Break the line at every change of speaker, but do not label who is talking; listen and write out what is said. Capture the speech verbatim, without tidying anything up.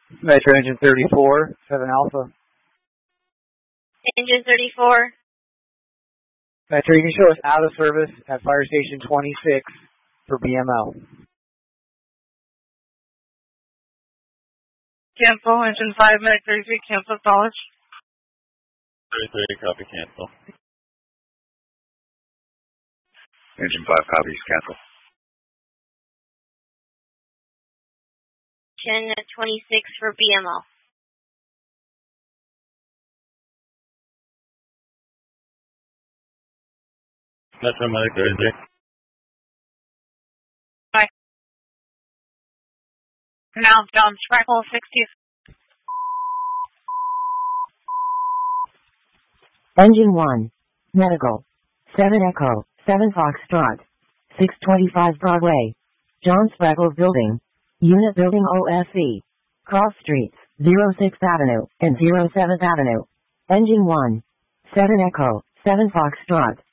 Metro Engine thirty-four, seven Alpha.
Engine thirty-four.
Metro, you can show us out of service at Fire Station twenty-six for B M L.
Cancel, Engine five, Medic thirty-three, cancel, acknowledge.
thirty-three, copy, cancel.
Engine five copies, cancel.
Engine twenty-six for B M L.
Metro Medic thirty-three.
Bye. Now, John Spreckle, sixty.
Engine one. Medical. seven Echo, seven Foxtrot. six twenty-five Broadway. John Spreckles Building. Unit Building O S C. Cross Streets, zero sixth Avenue and zero seventh Avenue. Engine one. seven Echo, seven Foxtrot.